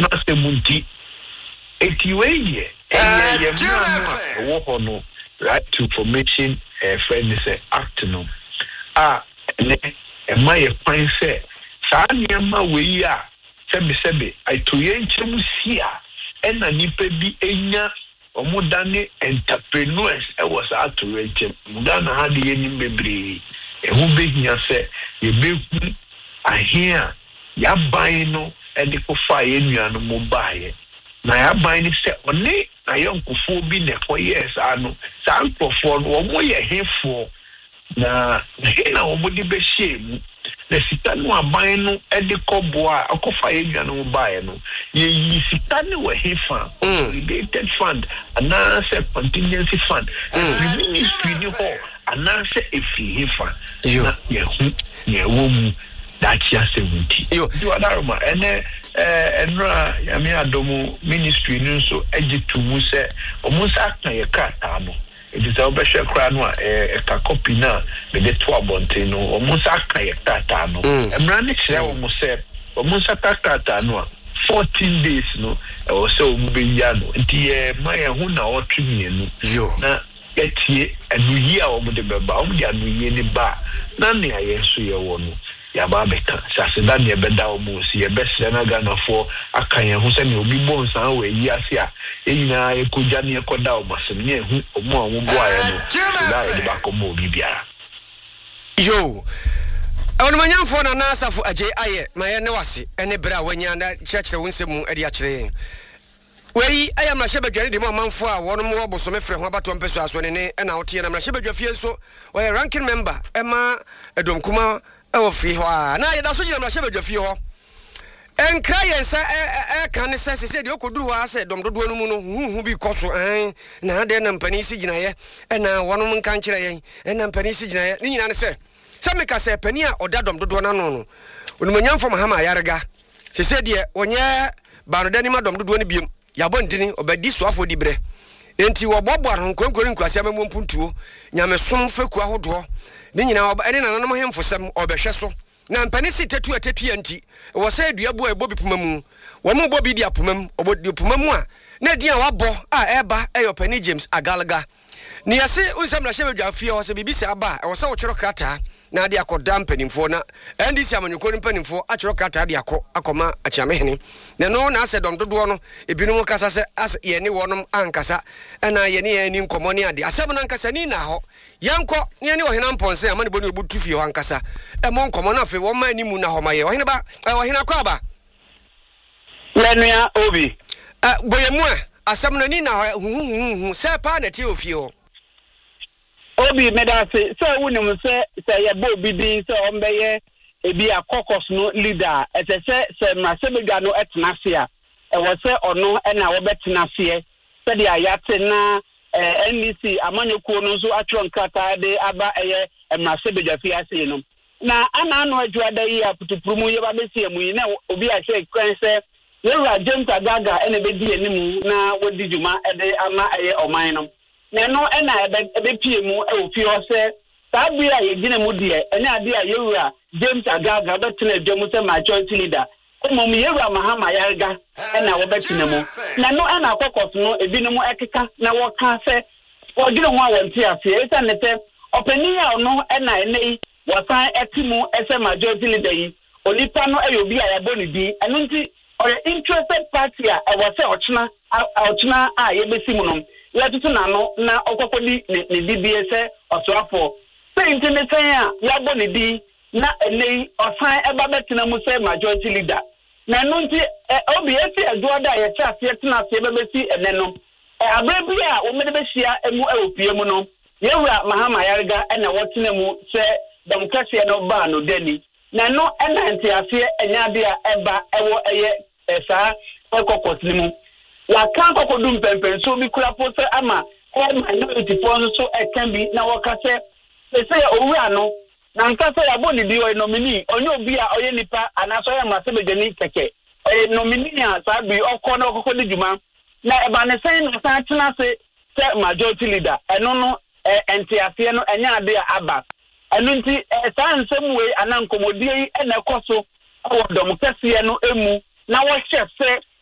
atena se munti etiweye no right to information friend say act no ne ema ye kwan se saa niema we a sebe aitoye nchemu sia ena nipa bi enya omudane entrepreneurs was atore nchemu mudana hade ye nimbebre ehu behia se ye beku ahia ya ban no ede ko fa ye nuano mo baaye na ya ban ni se oni na yonkofo bi ne ko yes ano sa nkofo no mo ye hefo na wo di be shame na sita no aban no ede ko boa akofa ye nuano mo baaye no ye yi sita ne we hefa related fund ana se contingency fund ministry ni ho ana se efi hefa na ye wo mu that's just 70. You are darma enra yami adomu ministry nu so ejitu mu se omusa kan ye kata no it is obeshe kra no ka copy na me de to abonte no omusa kan ye kata no emra ne kire wo mu se omusa kata no 14 days no o se o mu be ya no nti ma ye hu na o twini no na etie anu yi a o mu de beba o mu de anu yi ni ba na ne aye so ye wo no ya ba beka sase da ne beda o mu si e bese na Ghana for akan hu se ne obi bon san we yi ase a enyina e koja ne ekoda o masem ne hu omu a wo bo aye no da e ba ko mo obi biara yo awon manyamfo na asafo aje aye maye ne wase ene bra wanya na chekere wonsemu ade akere wei aya mra shebadware de manfo a wono mo oboso me frɛ ho abato mpeso aso ne na wote na mra shebadwa fie so we ranking member ema edomkuma free ho na yeda so gina mra shebadwa fie ho enkra yensa kan ne sese de okoduru ho ase dom dodo no mu no hu bi koso na de na mpani si gina ye na wono mo nkan kire ye na mpani si gina ye ni nyina ne se meka se pani a oda dom dodo na no onumanyamfo mahama yarega sese de onye ba no dani ma dom dodo ne biem yabon dini obadi so afodi bre enti wo boboar nkonkori nkwase amemmo mpuntuo nyame som faku ahodo ni nyina oba ene nananom hemfosem obehwe so na mpani si tetu anti wo se aduabo ebo bi pomamu wo mo bobi di apomam obodi pomamu a na dia wabo a eba eyopani James Agalga ni yase unsem na shebedwa fie ho se bibisi aba wo se wo twero krata na de akoda mpanimfo na ndisi amanyoko mpanimfo atwero krata de akoma achiamehene na no na ase dom dodo no ebinum kasa se as ye ne wonom ankasa na ye ne ani nkomo ne ade asem na ankasa ni na ho yanko ne ne ohena mponse amane boni obutu fie ho ankasa mo nkomo na fe wo ma animu na ho ma ye ohena ba ohena kwa ba lenua obi boyemu asem na ni na hu se pa na ti ofie ho obi medase so wunim se ye bo bibi se ombeye ebi akokos no leader etese se mrasebedwa no etenase a wo se ono na wo betenase se de ayate na NDC amanyokuo no so atro nkata de aba eye mrasebedwa fi ase no na ana no adwada yi aputupurumu ye ba besie mu yi na obi a hwe kwan se yewura James Agaga ene bedi enimu na wodi djuma ede ama eye oman no neno ena ebe piemu ofi ose tabia ye gina mu de ene ade a yewura James Agaga betena dwemu se majority leader komom yewura Mahama Yarga ena wo betena mu neno ena akokos no ebinom ekeka na wo ka se wo gina ho awonti afi eta ne se opani a no ena ene wo san etimu ese majority leader yi onipa no eyobi a yaboni bi eno nti or interested party a wo se ochna a yebesi mu no yatutu na no na okokodi ne DBS osoafo se intime sen a yabo ne di na enei osan eba betina mu se majority leader na no nti obi esi aduoda ye cha se tena se bebesi ene no abrebi a wo mede be hia emu opie mu no yewura Mahama Yarga na wotena mu se demokrasia no ba no dani na no ena ntiase enya de a eba ewo eye saa ekokos ni mu la kan kokodum pempen so bi kura pose ama minority force so can be na wakase say owura no na nkasa ya boni bi o nominee onye obi a oye nipa anaso ya masebejani keke nominee a sabi okona okokodi djuma na eba ne sen na san tena se majority leader eno no entiafe no enya ade aba eno nti san semwe anankomodie ene koso o dom kase no emu na wo hye se